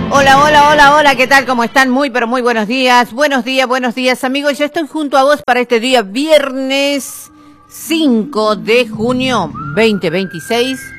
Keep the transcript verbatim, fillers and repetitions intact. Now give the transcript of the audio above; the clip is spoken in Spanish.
Hola, hola, hola, hola, ¿qué tal? ¿Cómo están? Muy, pero muy buenos días. Buenos días, buenos días, amigos. Ya estoy junto a vos para este día viernes cinco de junio veinte veintiséis.